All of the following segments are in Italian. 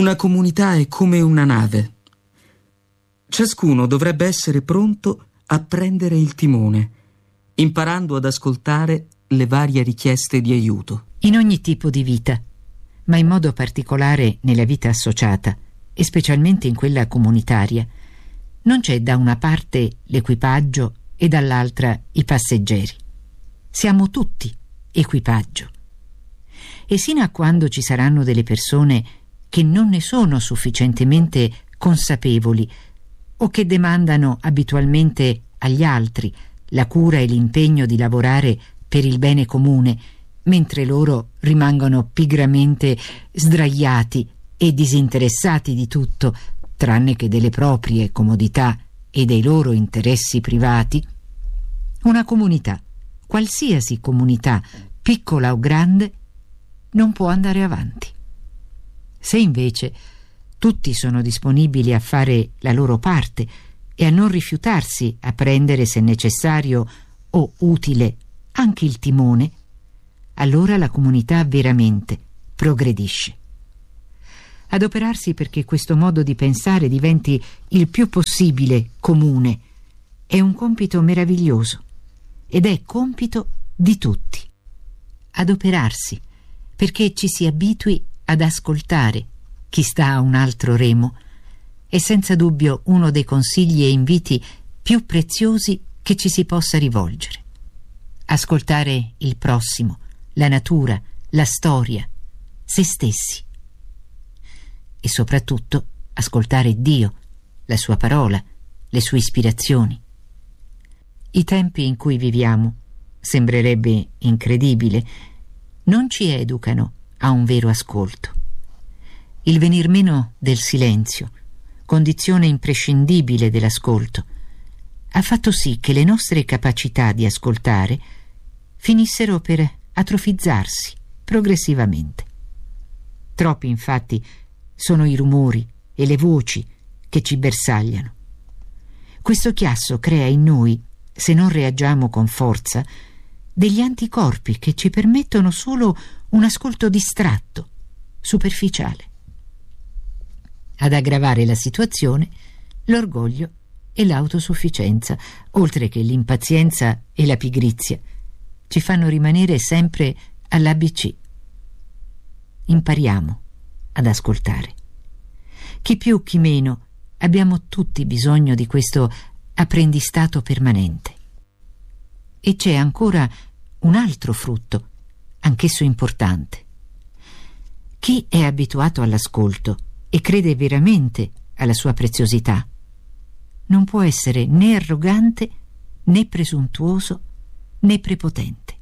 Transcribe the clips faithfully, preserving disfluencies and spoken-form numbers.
Una comunità è come una nave. Ciascuno dovrebbe essere pronto a prendere il timone, imparando ad ascoltare le varie richieste di aiuto. In ogni tipo di vita, ma in modo particolare nella vita associata, e specialmente in quella comunitaria, non c'è da una parte l'equipaggio e dall'altra i passeggeri. Siamo tutti equipaggio. E sino a quando ci saranno delle persone che non ne sono sufficientemente consapevoli o che demandano abitualmente agli altri la cura e l'impegno di lavorare per il bene comune, mentre loro rimangono pigramente sdraiati e disinteressati di tutto, tranne che delle proprie comodità e dei loro interessi privati, una comunità, qualsiasi comunità, piccola o grande, non può andare avanti. Se invece tutti sono disponibili a fare la loro parte e a non rifiutarsi a prendere, se necessario o utile, anche il timone, allora la comunità veramente progredisce. Adoperarsi perché questo modo di pensare diventi il più possibile comune è un compito meraviglioso ed è compito di tutti. Adoperarsi perché ci si abitui ad ascoltare chi sta a un altro remo è senza dubbio uno dei consigli e inviti più preziosi che ci si possa rivolgere. Ascoltare il prossimo, la natura, la storia, se stessi. E soprattutto ascoltare Dio, la sua parola, le sue ispirazioni. I tempi in cui viviamo, sembrerebbe incredibile, non ci educano a un vero ascolto. Il venir meno del silenzio, condizione imprescindibile dell'ascolto, ha fatto sì che le nostre capacità di ascoltare finissero per atrofizzarsi progressivamente. Troppi, infatti, sono i rumori e le voci che ci bersagliano. Questo chiasso crea in noi, se non reagiamo con forza, degli anticorpi che ci permettono solo un ascolto distratto, superficiale. Ad aggravare la situazione, l'orgoglio e l'autosufficienza, oltre che l'impazienza e la pigrizia, ci fanno rimanere sempre all'A B C. Impariamo ad ascoltare. Chi più chi meno abbiamo tutti bisogno di questo apprendistato permanente. E c'è ancora un altro frutto, anch'esso importante. Chi è abituato all'ascolto e crede veramente alla sua preziosità non può essere né arrogante, né presuntuoso, né prepotente.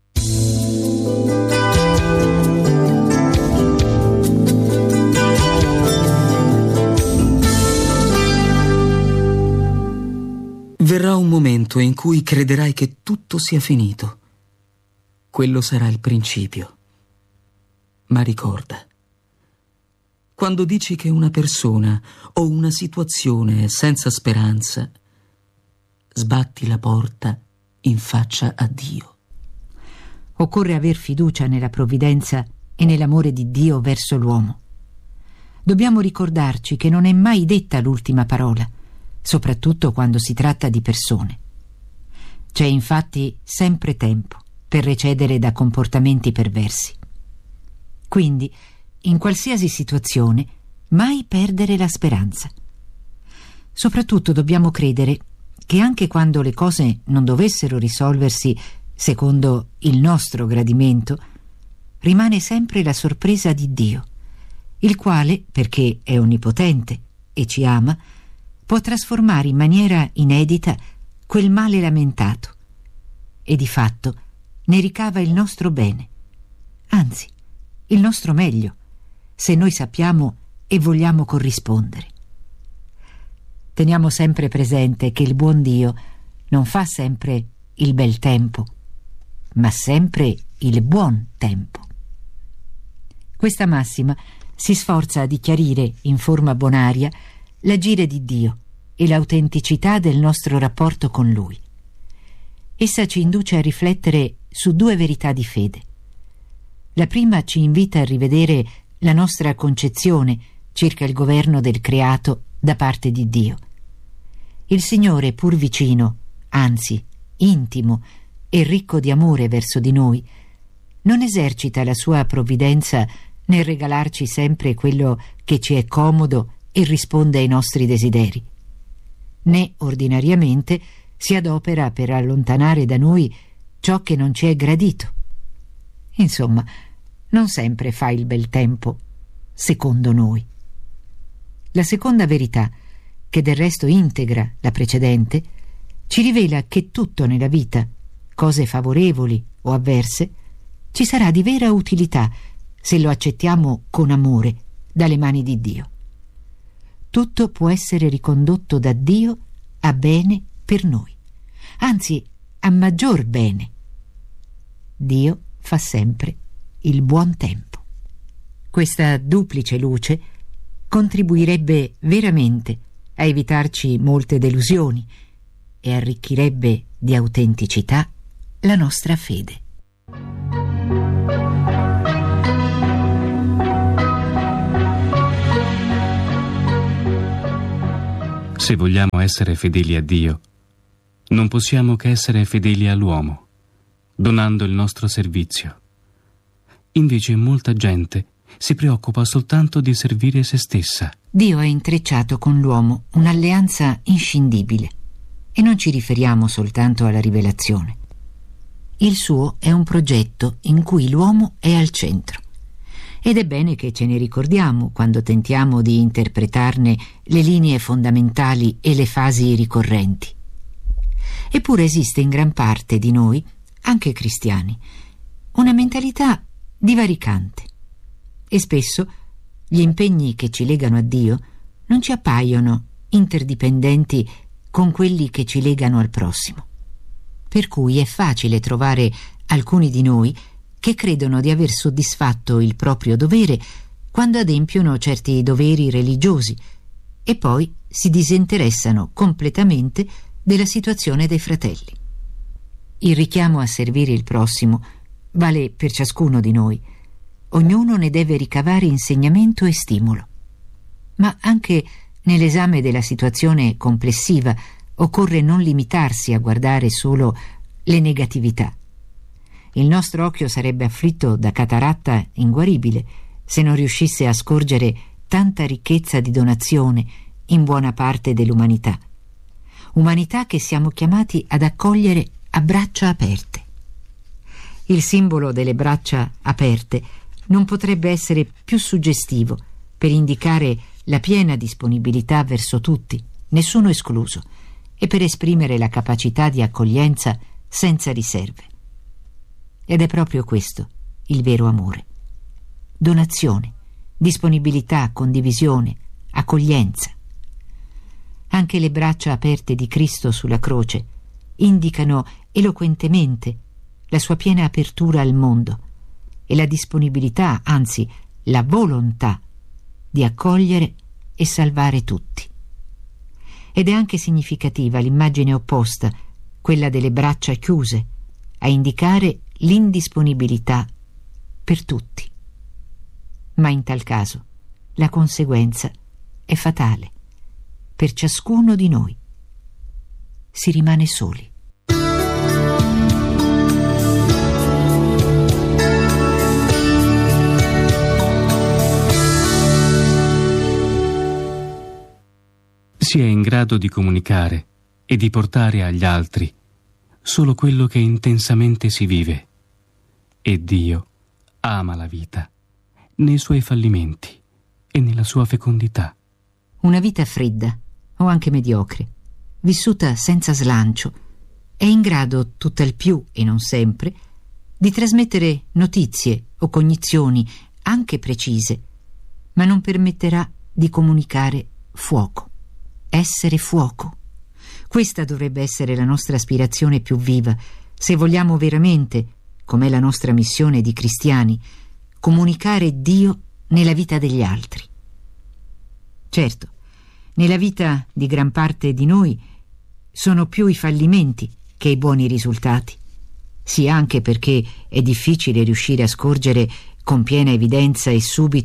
Verrà un momento in cui crederai che tutto sia finito. Quello sarà il principio. Ma ricorda, quando dici che una persona o una situazione è senza speranza, sbatti la porta in faccia a Dio. Occorre aver fiducia nella provvidenza e nell'amore di Dio verso l'uomo. Dobbiamo ricordarci che non è mai detta l'ultima parola, soprattutto quando si tratta di persone. C'è infatti sempre tempo per recedere da comportamenti perversi. Quindi, in qualsiasi situazione, mai perdere la speranza. Soprattutto dobbiamo credere che anche quando le cose non dovessero risolversi secondo il nostro gradimento, rimane sempre la sorpresa di Dio, il quale, perché è onnipotente e ci ama, può trasformare in maniera inedita quel male lamentato e di fatto ne ricava il nostro bene, anzi il nostro meglio, se noi sappiamo e vogliamo corrispondere. Teniamo sempre presente che il buon Dio non fa sempre il bel tempo, ma sempre il buon tempo. Questa massima si sforza di chiarire in forma bonaria l'agire di Dio e l'autenticità del nostro rapporto con Lui. Essa ci induce a riflettere su due verità di fede. La prima ci invita a rivedere la nostra concezione circa il governo del creato da parte di Dio. Il Signore, pur vicino, anzi intimo e ricco di amore verso di noi, non esercita la sua provvidenza nel regalarci sempre quello che ci è comodo e risponde ai nostri desideri, né ordinariamente si adopera per allontanare da noi ciò che non ci è gradito. Insomma, non sempre fa il bel tempo, secondo noi. La seconda verità, che del resto integra la precedente, ci rivela che tutto nella vita, cose favorevoli o avverse, ci sarà di vera utilità se lo accettiamo con amore dalle mani di Dio. Tutto può essere ricondotto da Dio a bene per noi, anzi a maggior bene. Dio fa sempre il buon tempo. Questa duplice luce contribuirebbe veramente a evitarci molte delusioni e arricchirebbe di autenticità la nostra fede. Se vogliamo essere fedeli a Dio, non possiamo che essere fedeli all'uomo, donando il nostro servizio. Invece molta gente si preoccupa soltanto di servire se stessa. Dio ha intrecciato con l'uomo un'alleanza inscindibile, e non ci riferiamo soltanto alla rivelazione. Il suo è un progetto in cui l'uomo è al centro, ed è bene che ce ne ricordiamo quando tentiamo di interpretarne le linee fondamentali e le fasi ricorrenti. Eppure esiste in gran parte di noi, anche cristiani, una mentalità divaricante, e spesso gli impegni che ci legano a Dio non ci appaiono interdipendenti con quelli che ci legano al prossimo. Per cui è facile trovare alcuni di noi che credono di aver soddisfatto il proprio dovere quando adempiono certi doveri religiosi e poi si disinteressano completamente della situazione dei fratelli. Il richiamo a servire il prossimo vale per ciascuno di noi. Ognuno ne deve ricavare insegnamento e stimolo. Ma anche nell'esame della situazione complessiva occorre non limitarsi a guardare solo le negatività. Il nostro occhio sarebbe afflitto da cataratta inguaribile se non riuscisse a scorgere tanta ricchezza di donazione in buona parte dell'umanità. Umanità che siamo chiamati ad accogliere a braccia aperte. Il simbolo delle braccia aperte non potrebbe essere più suggestivo per indicare la piena disponibilità verso tutti, nessuno escluso, e per esprimere la capacità di accoglienza senza riserve. Ed è proprio questo il vero amore. Donazione, disponibilità, condivisione, accoglienza. Anche le braccia aperte di Cristo sulla croce indicano eloquentemente la sua piena apertura al mondo e la disponibilità, anzi la volontà di accogliere e salvare tutti. Ed è anche significativa l'immagine opposta, quella delle braccia chiuse, a indicare l'indisponibilità per tutti. Ma in tal caso la conseguenza è fatale per ciascuno di noi. Si rimane soli. Si è in grado di comunicare e di portare agli altri solo quello che intensamente si vive. E Dio ama la vita nei suoi fallimenti e nella sua fecondità. Una vita fredda o anche mediocre, vissuta senza slancio, è in grado tutt'al più e non sempre di trasmettere notizie o cognizioni anche precise, ma non permetterà di comunicare fuoco. Essere fuoco. Questa dovrebbe essere la nostra aspirazione più viva, se vogliamo veramente, com'è la nostra missione di cristiani, comunicare Dio nella vita degli altri. Certo, nella vita di gran parte di noi sono più i fallimenti che i buoni risultati, sì, anche perché è difficile riuscire a scorgere con piena evidenza e subito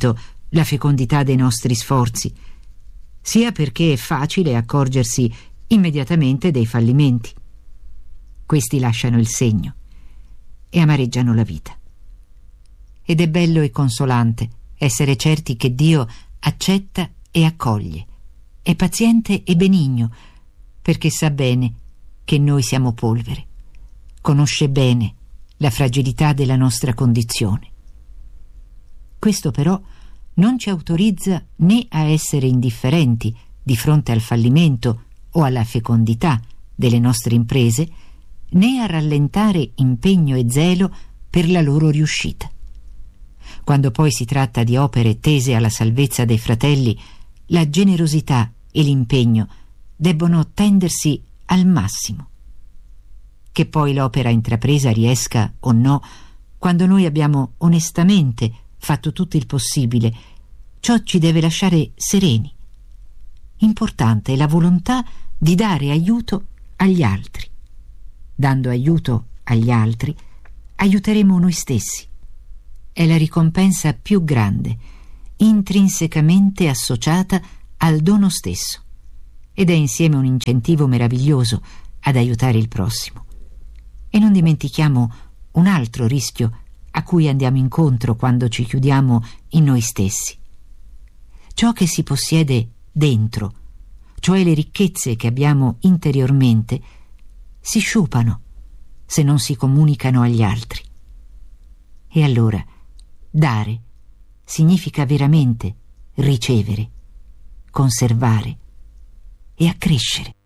la fecondità dei nostri sforzi, sia perché è facile accorgersi immediatamente dei fallimenti. Questi lasciano il segno e amareggiano la vita. Ed è bello e consolante essere certi che Dio accetta e accoglie, è paziente e benigno, perché sa bene che noi siamo polvere, conosce bene la fragilità della nostra condizione. Questo però non ci autorizza né a essere indifferenti di fronte al fallimento o alla fecondità delle nostre imprese, né a rallentare impegno e zelo per la loro riuscita. Quando poi si tratta di opere tese alla salvezza dei fratelli, la generosità e l'impegno debbono tendersi al massimo. Che poi l'opera intrapresa riesca o no, quando noi abbiamo onestamente fatto tutto il possibile, ciò ci deve lasciare sereni. Importante è la volontà di dare aiuto agli altri. Dando aiuto agli altri, aiuteremo noi stessi. È la ricompensa più grande, intrinsecamente associata al dono stesso, ed è insieme un incentivo meraviglioso ad aiutare il prossimo. E non dimentichiamo un altro rischio a cui andiamo incontro quando ci chiudiamo in noi stessi. Ciò che si possiede dentro, cioè le ricchezze che abbiamo interiormente, si sciupano se non si comunicano agli altri. E allora dare significa veramente ricevere, conservare e accrescere.